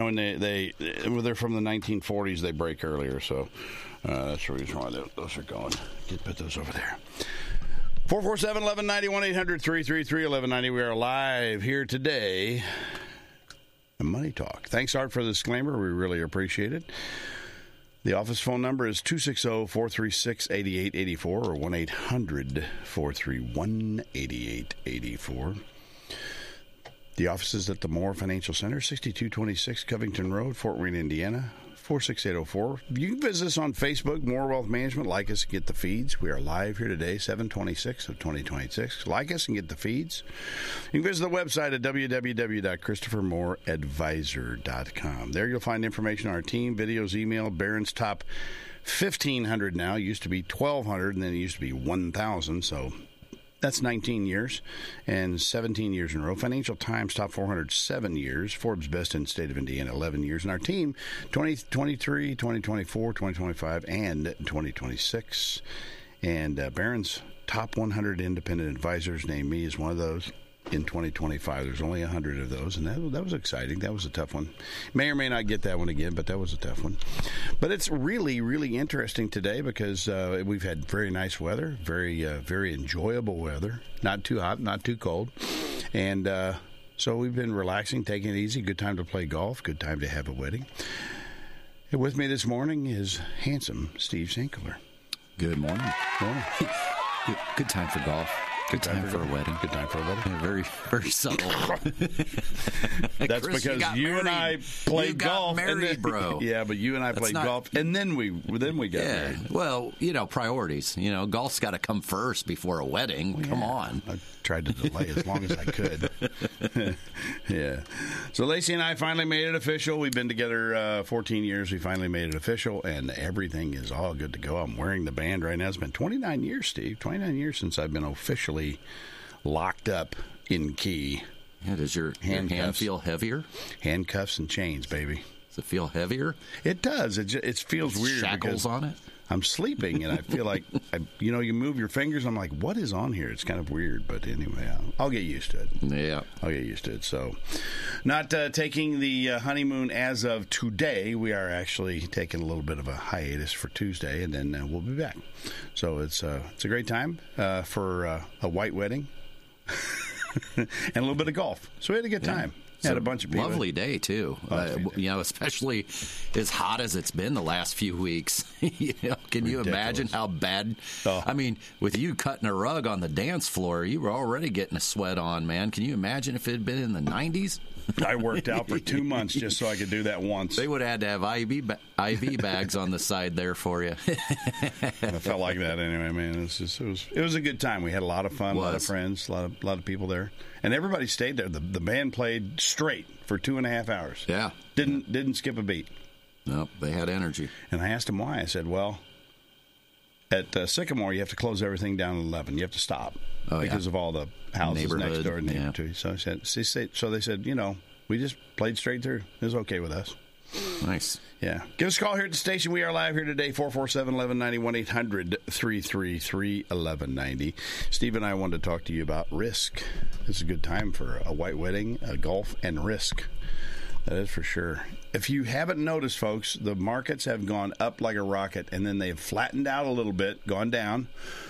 knowing they're from the 1940s. They break earlier, so that's the reason why those are going. Put those over there. 447-1190, 1-800-333-1190. We are live here today. Money Talk. Thanks, Art, for the disclaimer. We really appreciate it. The office phone number is 260-436-8884 or 1-800-431-8884. The office is at the Moore Financial Center, 6226 Covington Road, Fort Wayne, Indiana, 46804. You can visit us on Facebook, Moore Wealth Management. Like us and get the feeds. We are live here today, 7/26 of 2026. Like us and get the feeds. You can visit the website at www.ChristopherMooreAdvisor.com. There you'll find information on our team, videos, email, Barron's Top 1,500 now. It used to be 1,200, and then it used to be 1,000, so that's 19 years and 17 years in a row. Financial Times Top 400, 7 years. Forbes Best in the State of Indiana, 11 years. And our team, 2023, 2024, 2025, and 2026. And Barron's Top 100 Independent Advisors named me as one of those. In 2025, there's only 100 of those, and that was exciting. That was a tough one. May or may not get that one again, but that was a tough one. But it's really, really interesting today because we've had very nice weather, very enjoyable weather. Not too hot, not too cold. And so we've been relaxing, taking it easy. Good time to play golf. Good time to have a wedding. And with me this morning is handsome Steve Sinkler. Good morning. Morning. Good time for golf. Good time for a wedding. Good time for a wedding. Yeah, very, very subtle. That's Chris, because you and I played golf. Married, and then, bro. Yeah, but you and I played golf, and then we got married. Well, priorities. Golf's got to come first before a wedding. Well, come on. I tried to delay as long as I could. Yeah. So Lacey and I finally made it official. We've been together 14 years. We finally made it official, and everything is all good to go. I'm wearing the band right now. It's been 29 years, Steve. 29 years since I've been officially locked up in key. Yeah, does your hand feel heavier? Handcuffs and chains, baby. Does it feel heavier? It does. It feels weird. Shackles on it? I'm sleeping, and I feel like, you move your fingers. I'm like, what is on here? It's kind of weird, but anyway, I'll get used to it. Yeah. I'll get used to it. So, not taking the honeymoon as of today. We are actually taking a little bit of a hiatus for Tuesday, and then we'll be back. So, it's a great time for a white wedding and a little bit of golf. So, we had a good time. Had a bunch of people. Lovely day, too. Especially as hot as it's been the last few weeks. Can you imagine how bad? Oh. I mean, with you cutting a rug on the dance floor, you were already getting a sweat on, man. Can you imagine if it had been in the 90s? I worked out for 2 months just so I could do that once. They would have had to have IV bags on the side there for you. I felt like that anyway, man. It was a good time. We had a lot of fun, a lot of friends, a lot of people there, and everybody stayed there. The band played straight for 2.5 hours. Yeah, didn't skip a beat. No, they had energy. And I asked them why. I said, well, at Sycamore, you have to close everything down at 11. You have to stop because of all the houses next door to you. So they said, we just played straight through. It was okay with us. Nice. Yeah. Give us a call here at the station. We are live here today, 447-1190, 1-800-333-1190. Steve and I wanted to talk to you about risk. This is a good time for a white wedding, golf, and risk. That is for sure. If you haven't noticed, folks, the markets have gone up like a rocket, and then they've flattened out a little bit, gone down,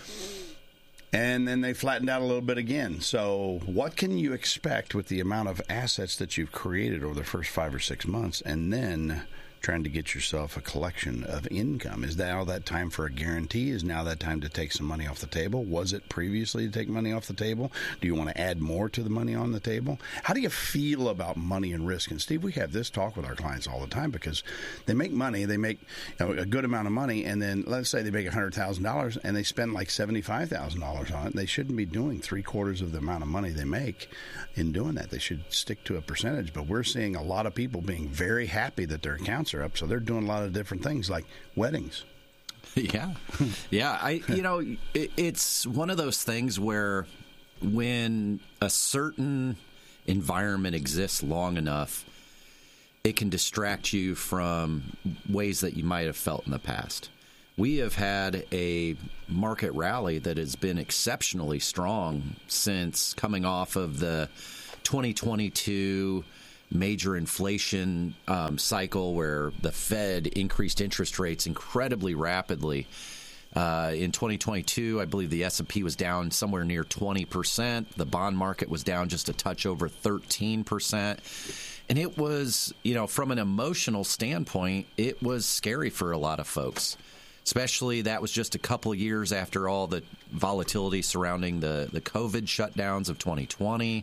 and then they flattened out a little bit again. So what can you expect with the amount of assets that you've created over the first 5 or 6 months, and then trying to get yourself a collection of income? Is now that time for a guarantee? Is now that time to take some money off the table? Was it previously to take money off the table? Do you want to add more to the money on the table? How do you feel about money and risk? And Steve, we have this talk with our clients all the time because they make money, they make a good amount of money, and then let's say they make $100,000 and they spend like $75,000 on it. They shouldn't be doing 3/4 of the amount of money they make in doing that. They should stick to a percentage. But we're seeing a lot of people being very happy that their accounts are up, so they're doing a lot of different things like weddings. Yeah. It's one of those things where when a certain environment exists long enough, it can distract you from ways that you might have felt in the past. We have had a market rally that has been exceptionally strong since coming off of the 2022 major inflation cycle where the Fed increased interest rates incredibly rapidly. In 2022, I believe the S&P was down somewhere near 20%. The bond market was down just a touch over 13%. And it was, from an emotional standpoint, it was scary for a lot of folks. Especially that was just a couple of years after all the volatility surrounding the COVID shutdowns of 2020.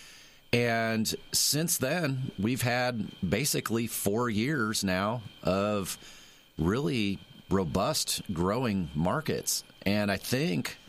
And since then, we've had basically 4 years now of really robust growing markets. And I think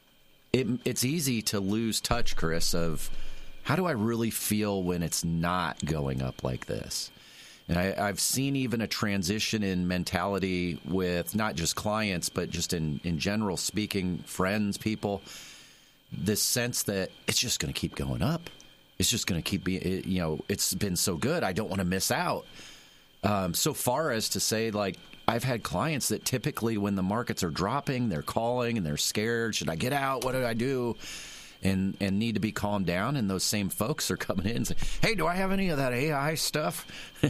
it's easy to lose touch, Chris, of how do I really feel when it's not going up like this? And I've seen even a transition in mentality with not just clients, but just in general speaking, friends, people, this sense that it's just going to keep going up. It's just going to keep being, it's been so good. I don't want to miss out. So far as to say, like, I've had clients that typically when the markets are dropping, they're calling and they're scared. Should I get out? What do I do? And need to be calmed down. And those same folks are coming in and saying, hey, do I have any of that AI stuff?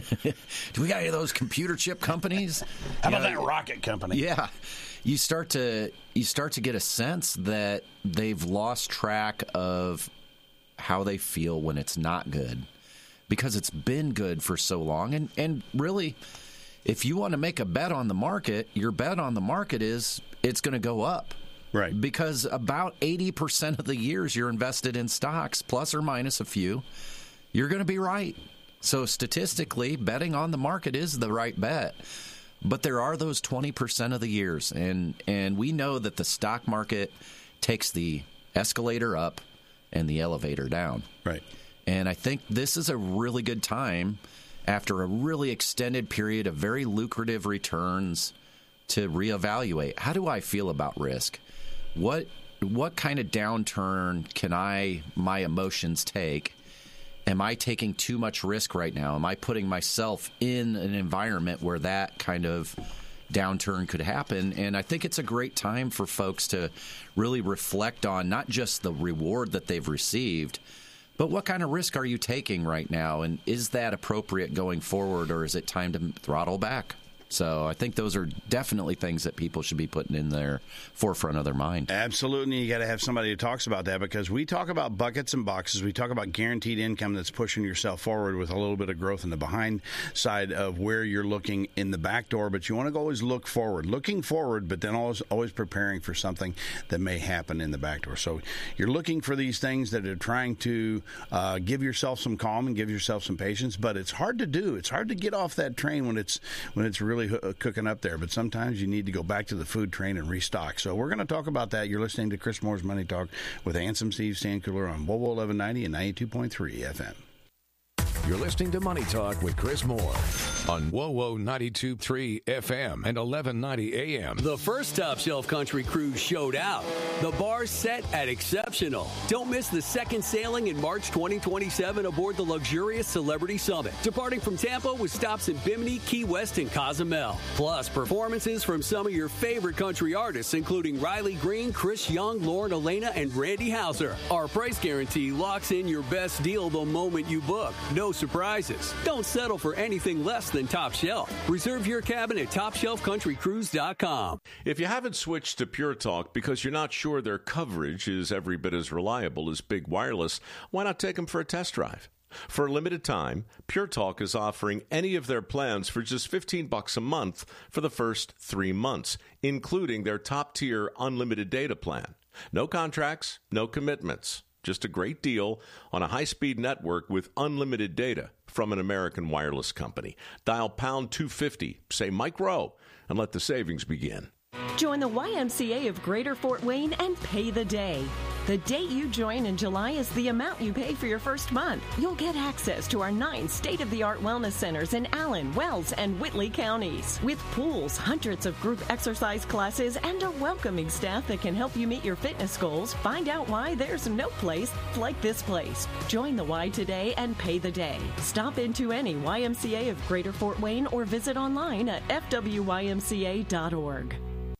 Do we got any of those computer chip companies? How about that rocket company? Yeah. You start to get a sense that they've lost track of how they feel when it's not good because it's been good for so long. And really, if you want to make a bet on the market, your bet on the market is it's going to go up. Right. Because about 80% of the years you're invested in stocks, plus or minus a few, you're going to be right. So statistically, betting on the market is the right bet. But there are those 20% of the years. And we know that the stock market takes the escalator up and the elevator down. Right. And I think this is a really good time after a really extended period of very lucrative returns to reevaluate. How do I feel about risk? What kind of downturn can my emotions take? Am I taking too much risk right now? Am I putting myself in an environment where that kind of downturn could happen? And I think it's a great time for folks to really reflect on not just the reward that they've received, but what kind of risk are you taking right now? And is that appropriate going forward, or is it time to throttle back? So I think those are definitely things that people should be putting in their forefront of their mind. Absolutely. You got to have somebody who talks about that, because we talk about buckets and boxes. We talk about guaranteed income that's pushing yourself forward with a little bit of growth in the behind side of where you're looking in the back door. But you want to always look forward, looking forward, but then always preparing for something that may happen in the back door. So you're looking for these things that are trying to give yourself some calm and give yourself some patience. But it's hard to do. It's hard to get off that train when it's really cooking up there, but sometimes you need to go back to the food train and restock. So we're going to talk about that. You're listening to Chris Moore's Money Talk with Ansem Steve Sandcooler on WOWO 1190 and 92.3 FM. You're listening to Money Talk with Chris Moore on WOWO 92.3 FM and 1190 AM. The first Top Shelf Country Cruise showed out. The bar's set at exceptional. Don't miss the second sailing in March 2027 aboard the luxurious Celebrity Summit, departing from Tampa with stops in Bimini, Key West, and Cozumel. Plus, performances from some of your favorite country artists, including Riley Green, Chris Young, Lauren Elena, and Randy Houser. Our price guarantee locks in your best deal the moment you book. No surprises. Don't settle for anything less than Top Shelf. Reserve your cabin at TopShelfCountryCruise.com. If you haven't switched to Pure Talk because you're not sure their coverage is every bit as reliable as Big Wireless, why not take them for a test drive? For a limited time, Pure Talk is offering any of their plans for just $15 a month for the first 3 months, including their top-tier unlimited data plan. No contracts, no commitments. Just a great deal on a high-speed network with unlimited data from an American wireless company. Dial pound 250, say Mike Rowe, and let the savings begin. Join the YMCA of Greater Fort Wayne and pay the day. The date you join in July is the amount you pay for your first month. You'll get access to our 9 state-of-the-art wellness centers in Allen, Wells, and Whitley counties. With pools, hundreds of group exercise classes, and a welcoming staff that can help you meet your fitness goals, find out why there's no place like this place. Join the Y today and pay the day. Stop into any YMCA of Greater Fort Wayne or visit online at fwymca.org.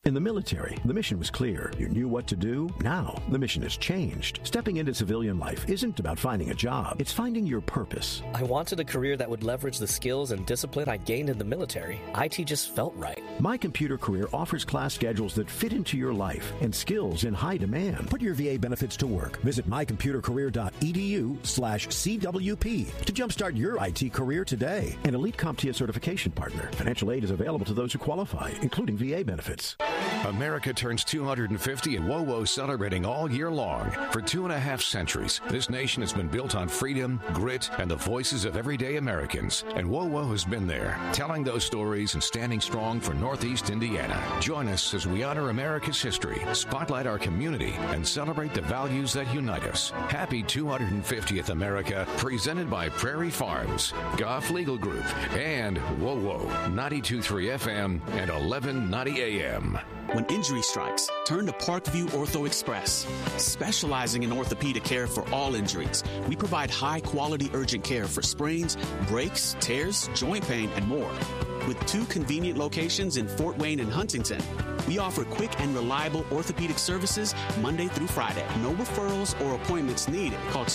In the military, the mission was clear. You knew what to do. Now, the mission has changed. Stepping into civilian life isn't about finding a job. It's finding your purpose. I wanted a career that would leverage the skills and discipline I gained in the military. IT just felt right. My Computer Career offers class schedules that fit into your life and skills in high demand. Put your VA benefits to work. Visit mycomputercareer.edu/CWP to jumpstart your IT career today. An elite CompTIA certification partner. Financial aid is available to those who qualify, including VA benefits. America turns 250 and WOWO celebrating all year long. For 2.5 centuries, this nation has been built on freedom, grit, and the voices of everyday Americans. And WOWO has been there, telling those stories and standing strong for Northeast Indiana. Join us as we honor America's history, spotlight our community, and celebrate the values that unite us. Happy 250th America, presented by Prairie Farms, Goff Legal Group, and WOWO, 92.3 FM and 1190 AM. When injury strikes, turn to Parkview Ortho Express. Specializing in orthopedic care for all injuries, we provide high-quality urgent care for sprains, breaks, tears, joint pain, and more. With 2 convenient locations in Fort Wayne and Huntington, we offer quick and reliable orthopedic services Monday through Friday. No referrals or appointments needed. Call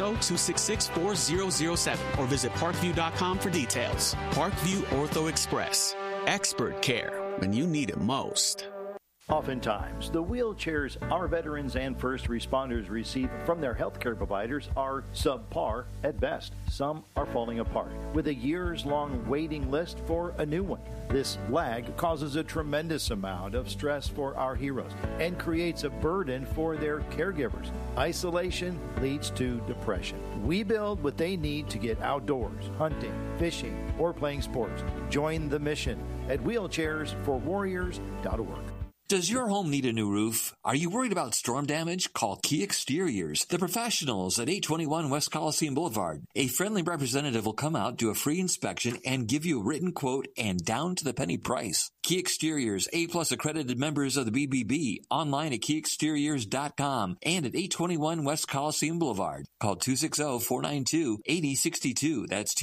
260-266-4007 or visit parkview.com for details. Parkview Ortho Express. Expert care when you need it most. Oftentimes, the wheelchairs our veterans and first responders receive from their healthcare providers are subpar at best. Some are falling apart, with a years-long waiting list for a new one. This lag causes a tremendous amount of stress for our heroes and creates a burden for their caregivers. Isolation leads to depression. We build what they need to get outdoors, hunting, fishing, or playing sports. Join the mission at wheelchairsforwarriors.org. Does your home need a new roof? Are you worried about storm damage? Call Key Exteriors, the professionals at 821 West Coliseum Boulevard. A friendly representative will come out, do a free inspection, and give you a written quote and down-to-the-penny price. Key Exteriors, A-plus accredited members of the BBB, online at keyexteriors.com and at 821 West Coliseum Boulevard. Call 260-492-8062. That's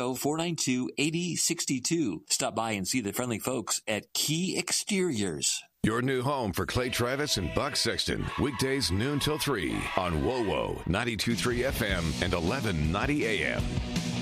260-492-8062. Stop by and see the friendly folks at Key Exteriors. Your new home for Clay Travis and Buck Sexton. Weekdays noon till 3 on WOWO 92.3 FM and 1190 AM.